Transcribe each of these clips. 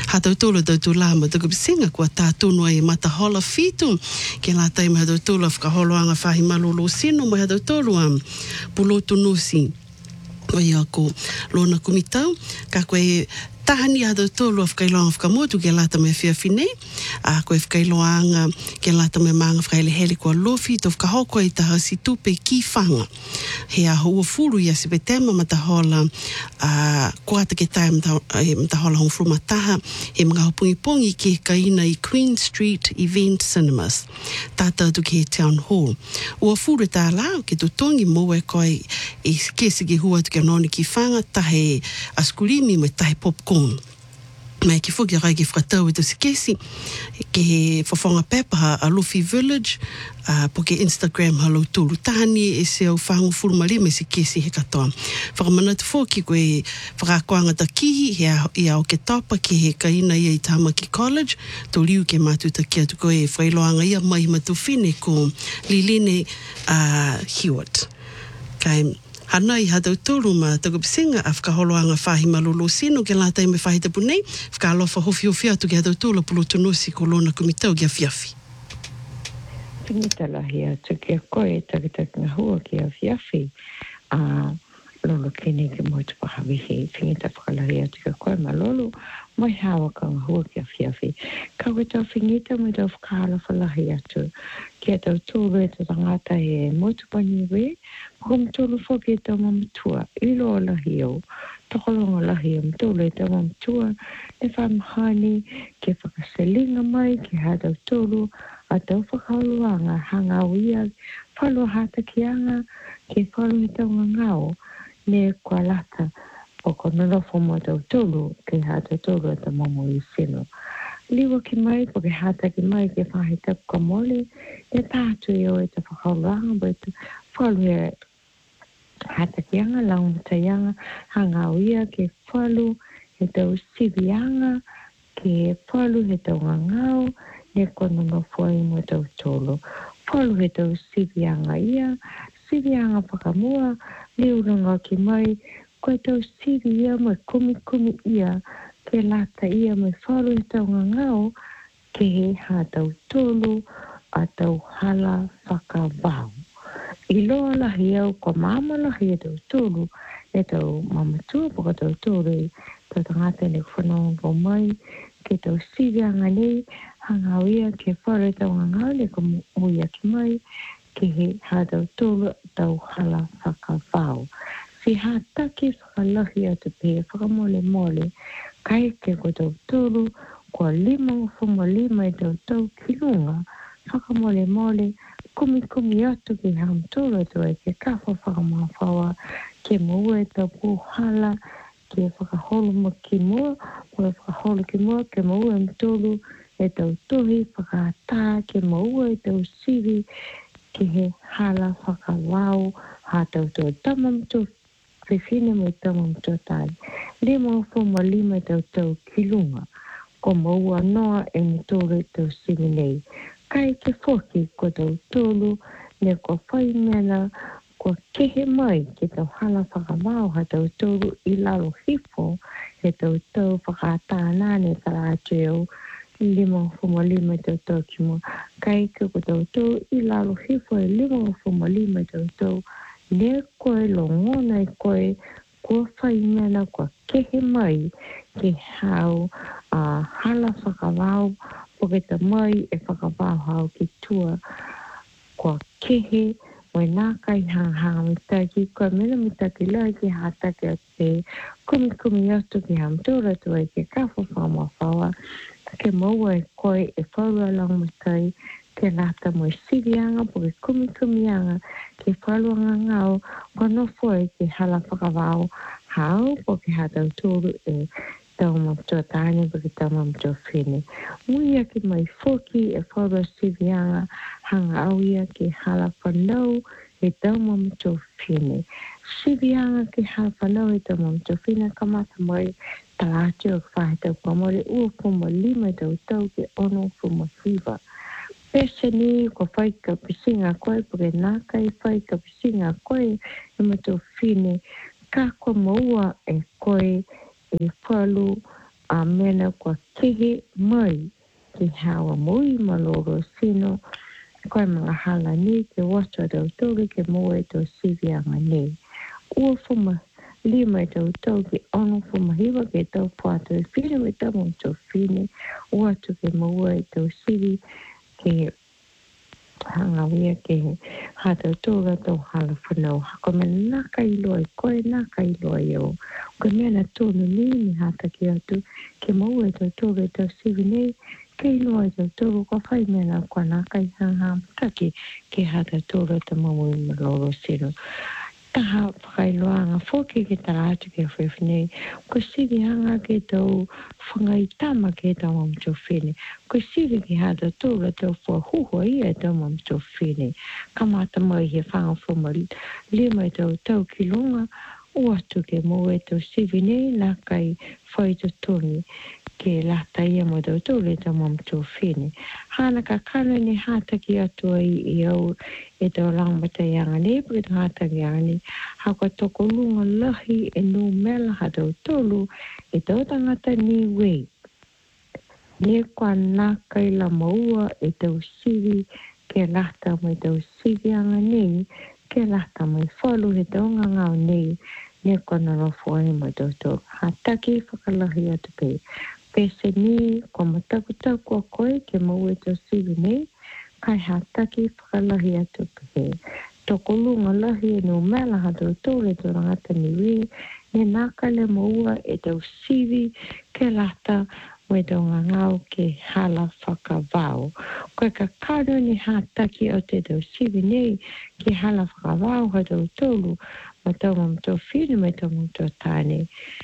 Hata utolo tau la ma tuku pisinga kua tātunu ai mata hola fitu. Ke la taima hata utolo whakaholoanga whahi malolo sino ma hata utolo pulotu nusi. O ia ko lona kumitau, ka koe tahani hata utolo whakailoanga whakamotu ke lata me whiawhine. Koe whakailoanga ke lata me maanga whakailehele kua lofi to whakahoko i taha si tupe ki whanga. He a hua furu ia si petema matahola kuata ke tae matahola hong furu mataha he mga hopungi ke kaina i Queen Street Event Cinemas. Tata tu ke Town Hall. Ua furu tā lao ke tutongi mo e koe e kesi ke hua tu ke noni ki whanga tahe askurimi me tahe popcorn. Mai ki whuki rai ki whakatau e tu sikesi ke whawhonga pepa a Luffy Village po ke Instagram halo tūru tahani e se au whangu furumari me sikesi he katoa. Whakamanatu whoki koe whakakoanga ta kihi i au ke topa ke he kaina ia i Tamaki College to liu ke mātuta kia tu koe whailoanga ia mai matu whine ko Liline Hewitt. Kai Hanai hata uturu ma taku pisinga a whakaholoanga whahi malolo sino ke lātai me whahi tapu nei, whakalofa hofi atu ke hata uturu pulotu nosi ko lona kumitau kia whiawhi. Pingita lahi atu kia koe takitaki ngā hua kia whiawhi lolo kene ke motu pahawihi. Pingita whakalahi atu kia koe malolo mai hawa ka ngā hua kia whiawhi. Ka koe tau pingita me tau whakahala whalahi atu kia tau tūru e tau tangata he motu paniwe. Kom tolu foki e tau mamatua, ilo o lahi au, tokolonga lahi am tolu e tau mamatua, e whamahani ke whakaselinga mai, ke hatau tolu, a tau whakauluanga, hanga uia, whalu hata kianga, ke whalu e tau ngangao, ne kua lata, o kononofo mo tau tolu, ke hatau tolu e tau mamu I sino. Liwa ki mai, po ke hata ki mai, ke whahitapu ka mole, e tātu I o e tau whakauluanga, bo e tau whalu e hata kianga laun tayanga hanga uia ke whalu he tau sivianga ke whalu he tau ngangau ne kono no whai mo tau tolo. Whalu he tau sivianga ia, sivianga whakamua, liuranga ki mai, koe tau sivi ia mo kumi ia, ke lata ia mo whalu he tau ngangau ke he ha tau tolo a tau hala whakavau. I loa lahi au ko mama lahi e tau tūru, e tau mamatua po ka tau tūru, tau tangata ne whanongo mai, ke tau sivianga nei, hanga uia ke whare tau ngangau ne ko muia ki mai, ke he ha tau tūru tau hala whakawhau. Si ha taki whakalahi atu pe whakamole mole, kai ke ko tau tūru, ko lima lima e tau kilunga, whakamole mole, kumi atu ki hamtolo tu e ke kafa whakamawhawa, ke mua e tau puhala, ke whakaholo mo ki mua, ko e whakaholo ki mua, ke mua e mtolo, e tau tuhi, whakata, ke mua e tau sivi, ke he hala whakawau, ha tau tau tamamtu, whiwhine mo tamamtu tāi. Lima lima e tau kilunga, ko mua noa e mtolo e tau sivi nei. Kai ke whoki ko tau tolu, ne ko whai mena, ko kehe mai ke tau hala whakamau ha tau tolu I lalo hifo, he tau whakatāna ne tala ateo, lima tau ki mua. Kai ke ko tau tolu I lalo hifo e lima tau, ne koe longona e koe, ko whai mena ko kehe mai ke hau hala whakamau, Poke ta mai e whakawahau ki tua kua kehe o e nākai hanga mitaki kua mena mitaki lai ki hataki a te kumi atu ki hamtura tu e ke kawha whamawhawa ke maua e koe e whaua lang mitai ke rata mo e sirianga poke kumi anga ke whaluanga ngau kua nofo e ke hala whakawau hau poke hatau tūru e tau mamtua tāne pake tau mamtua whine. Muia ki mai whoki e whaura sivianga hanga auia ki hala whanau e tau mamtua whine. Sivianga ki hala whanau e tau mamtua whine kamata mai talātio e whahe tau pamore ua puma lima tau ke ono puma whiwa. Pese ni ko whaika pisinga koe pake nākai whaika pisinga koe e mamtua whine ka kua maua e koe e whalu a mena kua kihi mai ki hawa mui maloro sino koe mga hala ni ke wato dau tolu ke moe to sivianga ni. Ua fuma lima tau tau ki ono fuma hiwa ke tau puato e whine me tau mo tau whine ua tu ke moe tau sivi ke hanga wia ke hata tōra tō hala whanau. Hako mena naka iloa i koe, naka iloa i o. Koe mena tōnu ni hata ki atu ke maua tō tōra tō sivi nei ke iloa i tō tōra kua whai mena kua naka i hanga taki ke hata tōra tō maua i maloro sino. Taha whakailoanga whoki ke taratu ke whewhine. Ko sivi hanga ke tau whangai tama ke tau mamto whine. Ko sivi ke hata tōra tau whahuhua ia tau mamto whine. Kamata mai he whanga whama lima tau tau ki longa. Uatu ke moe tau sivi nei nā kai whaita tōni. Ke lata ia mo tau tōre tau mamto whine. Hana ka kano ni hata ki atua i au e tau langmata ianga ne, pake tau hata ki anga ne. Hako toko lunga lahi e nū mela hatau tolu e tau tangata ni wei. Ne kua nākai la maua e tau sivi ke lata mai tau sivi anga ne, ke lata mai whalu he tau ngangau ne, ne kua narofo e mai tau tolu. Hataki whakalahi atu pe. Pese ni kua mataku a koe ke maua e tau sivi ne, kai hataki whakalahi atu pe. Toko lunga lahi e no mela hatau tōre tō rangata ni wei, ne nāka le maua e tau sivi ke lata mai tau ngangau ke hala whakawao. Koe ka karo ni hataki o te tau sivi nei ke hala whakawao hatau tōlu, ma tau mamto whine mai tau mamto tāne.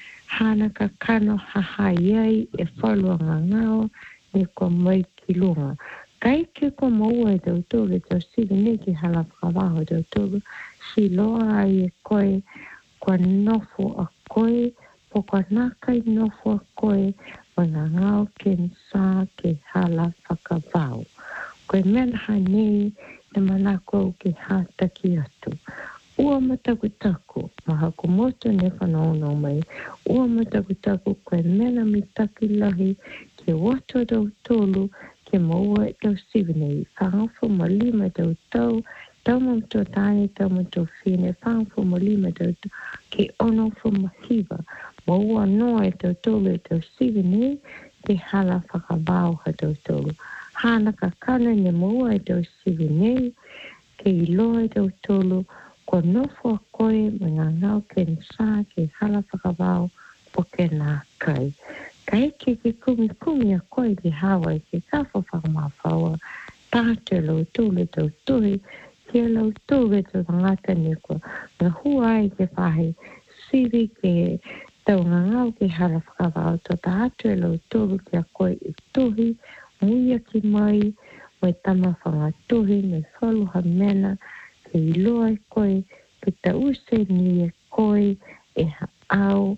Hana ka kano hahai ai e whalua ngangau ne kua mai ki lunga. Kai ke ko maua e tau tōru tau sivi ne ki hala whakawaho tau tōru, si loa ai e koe, kua nofo a koe, po kua nakai nofo a koe, ma ngā ngau ke nsā ke hala whakawaho. Koe mena hanei, e manako ke hata ki atu. Ua mataku, maha kumoto ne whanaono mai, ua mataku koe mena mitaki lahi ke wato tau tōlu, ke maua e tau sivi nei, whangawha ma lima tau tau, tau mamto tāne, tau mamto whine, whangawha ma lima tau tau, ke ono whamahiwa, maua noa e tau tōlu e tau sivi nei, ke hala whakabao ha tau tōlu. Hana ka kana ne maua e tau sivi nei, ke iloa e tau tōlu, kua nofo a koe, ma ngā ngau ke nsā, ke hala whakabao, po ke nā kai. Kai ke kumi a koe ki hawa ke kawha whakamawhaua, tātou lau tūle tau tuhi, ke lau tūle tau tangata ni kua. Ngā hua ai ke whahe, sivi ke tau ngangau ke hala whakawao, tō tātou lau tūle ki a koe i tuhi, muia ki mai, mai tama whanga tuhi, mai whaluha mena, ke iloa e koe, ke ta use ni e koe, e au,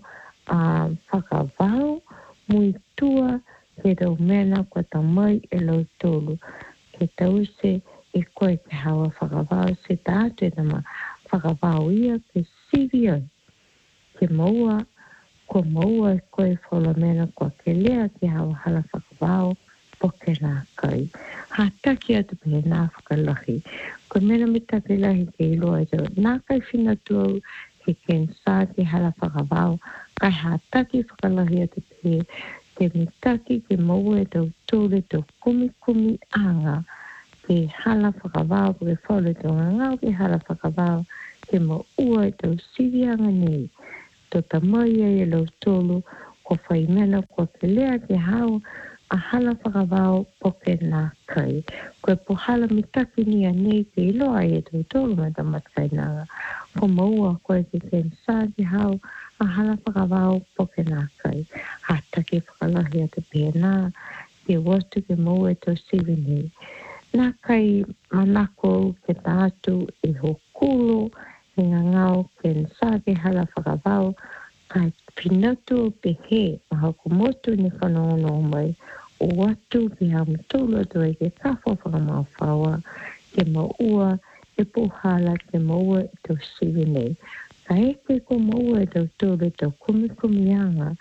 whakawao, mui tua ke tau mena kua ta mai e lau tōlu. Ke tause e koe ke hawa whakawao se tātou e tama whakawao ia ke sivi ai. Ke maua, kua maua e koe whala mena kua ke lea ke hawa hala whakawao po ke nā kai. Hataki atu pe nā whakalahi. Koe mena me take lahi ke iloa e tau. Nā kai whina tuau ke nsā ke hala whakawao. Kai hataki whakalahi atu pe ke mitaki ke maua e tau tōre tau kumi anga ke hala whakawao ke whole tau ngangau ke hala whakawao ke maua e tau sivi anga nei. Tō tamai e lau tōlu ko whai mena ko ke lea ke hao a hala whakawao po ke nā kai. Koe po hala mitaki ni a nei ke iloa e tau tōlu mai ta matkai nanga. Ko maua koe ke nsā ke hao a hala whakawao po ke nā kai. Hata ke whakalahi atu pēnā, ke watu ke maua e tau sivi nei. Nā kai manako ke tātu e hokulu, e ngangau ke nsā ke hala whakawao, kai pinatu pe he, maha kumotu ni whanaono mai, o watu ke hamutolo atu e ke kawha whakamawhaua, ke maua e pohala ke maua e tau sivi nei. Ka eke ko maua e tau tōre tau kumi anga,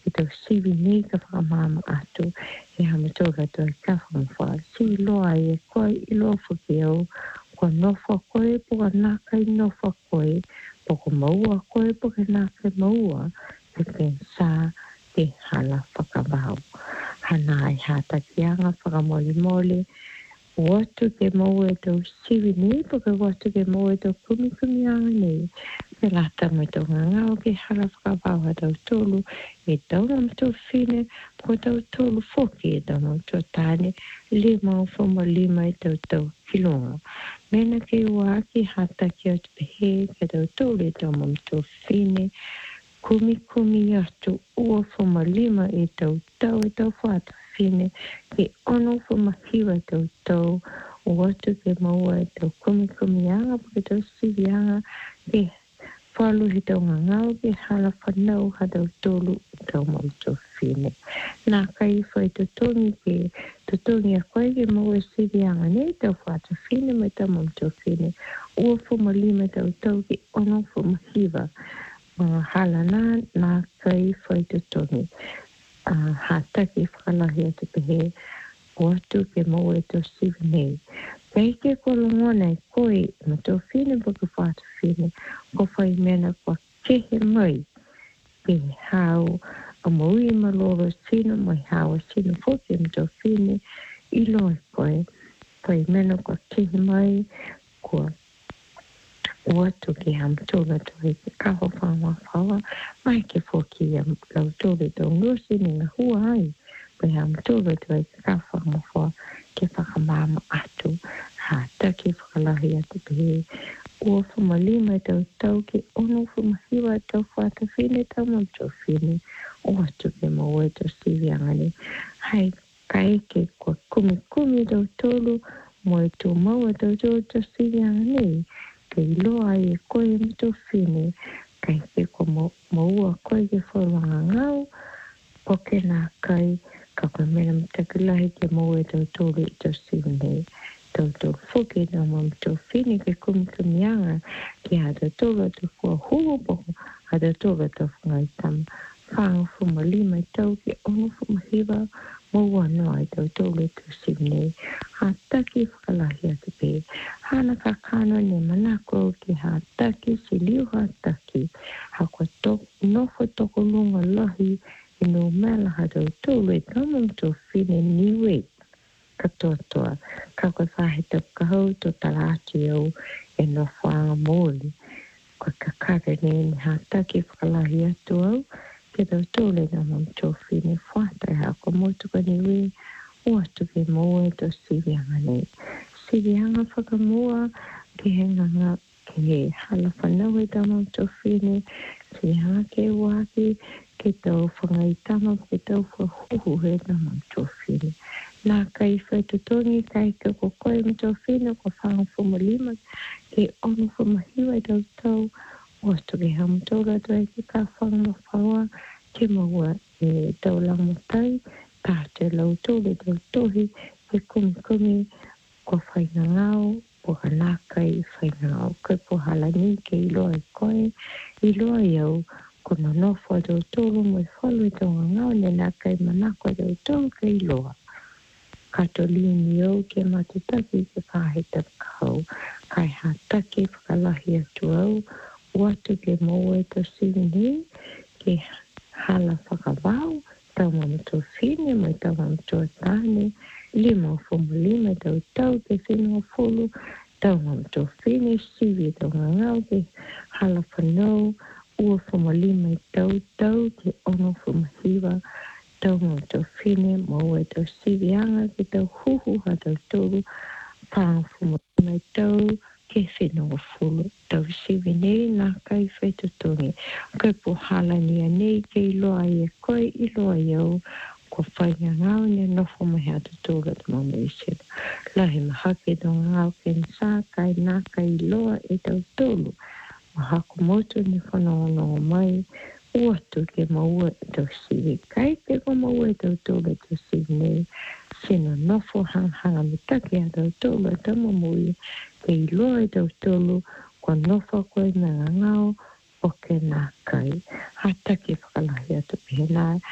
ki tau sivi nei ka whakamama atu e hamatoga tau e ka whamawha. Si loa e koe I loa whaki au, kua nofa koe puka naka I nofa koe, poko maua koe puka naka maua, te pensa te hala whakabau. Hana ai hata ki anga whakamoli mole, watu ke mau e tau sivi nei, puka watu ke mau e tau kumi anga nei. Ke lata mai tau ngangau ke hala whakabau ha tau tolu, e tau nam tau whine, ko tau tolu foki e tau nam tau tane, lima o whama lima e tau kilonga. Mena ke waki hata ki au te pehe, ke tau tolu e tau mam tau whine, kumi atu ua whama lima e tau whata whine, ke ono whama hiwa tau, o watu ke maua e tau kumi anga, ke tau sivi anga, ke whalu he tau ngangau, ke hala whanau ha tau tolu e tau mam tau whine. Nā kai whai tutongi ke, tutongi a koe ke maua e sivi anga nei, tau whata whine mai tau mam tau whine, ua whama lima tau ke ono whama hiwa. Halana nā kai whai tutongi. Hataki whakalahi atu pehe, o atu ke mau e tau sivi nei. Kei ke kolongona e koe, ma tau whine baka whata whine, ko whai mena kua kehe mai, ke hau, a maui maloro sino, mai hau a sino foki ma tau whine, ilo e koe, whai mena kua kehe mai, kua watu ke hamtula tu e kaho whawa, mai ke foki a lautore tau nusi ni ngā hua ai, pe hamtula tu e kaho whawa ke whakamama atu, ha taki whakalahi atu pehe, ua whamalima tau ke ono whamahiwa tau whata whine tau mam tau whine, o atu ke maua tau sivi angane, hai kai ke kua kumi tau tolu, mo e tō maua tau sivi angane, kei loa e koe mto whine, kai ke ko maua koe ke whoranga ngau, po ke nā kai, ka koe mena mtakilahi ke maua e tau tōru I tau sivi tau tōru whuke nā mam tau whine ke kumi anga, ki ha tau tōru atu kua hua poko, ha tau tōru atu whangai tama, whanga whuma lima tau ke ono whuma hiwa, maua noa I tau tōru tau sivi ha taki whakalahi atu pe, hana ka kano ne manako ki ha taki, si liu ha taki, ha kua nofo toko lunga lahi, I no mela ha tau tōru e tamam tau whine niwe, katoa, ka koe whahe tau kahau to talati au, e no whaanga mōli, koe kakare ne ha taki whakalahi atu au, ke tau tōru e tamam tau whine whata, ha kua motuka niwe, o atu ke moe to sivi anga nei. Sivi anga whakamua ke henganga ke hala whanau e tamam tau whine, sivi anga ke waki, ke tau whangai tama, ke tau whahuhu he tamam tau whine. Nā kai whai tutongi, kai ke ko koe me tau whine, ko whanga whamalima, ke ono whamahiwa tau, o atu ke hamatoura tau e ke ka whanga mawhaua, ke maua e tau langotai, ka te lautore tau tohi, ke kumi, ko whaina ngau, po hanakai whaina ngau, ke po halani ke iloa e koe, iloa iau, ko na nofo tau toro mo I whalu tau ngau, ne nakai manako tau toro ke iloa. Katolini au ke matutaki ke whaheta kau, kai hataki whakalahi atu au, watu ke maua tau sivi ke hala whakabau, tau mamatu whine, mai tau mamatu tane, lima o whamalima tau ke whenua whulu, tau mamatu whine, sivi tau ngangau ke hala whanau, ua whamalima tau ke ono whamahiwa, tau mamatu whine, maua tau sivi anga ke tau huhu ha tau tōru, pāng whamalima tau, ke whenua whulu, tau sivi nei nā kai whaitutongi. Koe po hala nia nei ke iloa I e koe iloa iau, ko whainga ngau ne nofo mai hatu tōra te mama I sera. Lahi mahake tō ngau ke nsa kai nā kai iloa e tau tōru. Mahako motu ni whanono mai, uatu ke maua e tau sivi. Kai ke ko maua e tau tōra tau sivi nei, sino nofo hanga mitake a tau tōra tama mui, ke iloa e tau tōru, ko nofo koe na ngau, o ke nā kai. Hataki whakalahi atu pihenai.